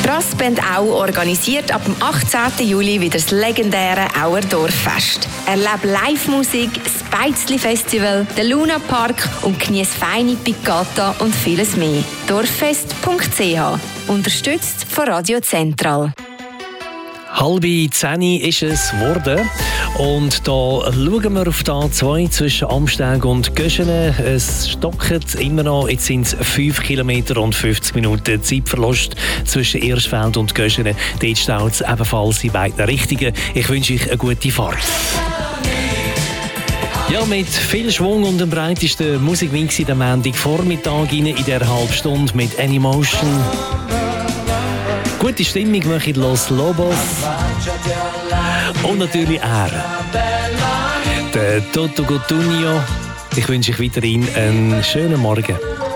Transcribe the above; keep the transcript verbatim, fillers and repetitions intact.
Brassband Au organisiert ab dem achtzehnten Juli wieder das legendäre Auer Dorffest. Erlebe Live-Musik, das Beizli-Festival, den Luna Park und genieße feine Piccata und vieles mehr. dorffest punkt c h. Unterstützt von Radio Zentral. Halbe zehn ist es geworden. Und da schauen wir auf die A zwei zwischen Amsteg und Göschene. Es stockt immer noch. Jetzt sind es fünf Kilometer und fünfzig Minuten Zeitverlust zwischen Irschfeld und Göschene. Dort staut es ebenfalls in beiden Richtungen. Ich wünsche euch eine gute Fahrt. Ja, mit viel Schwung und dem breitesten Musikmix in der Montagvormittag in dieser halben Stunde mit Anymotion. Gute Stimmung machen Los Lobos. Und natürlich er, der Toto Cutugno. Ich wünsche euch weiterhin einen schönen Morgen.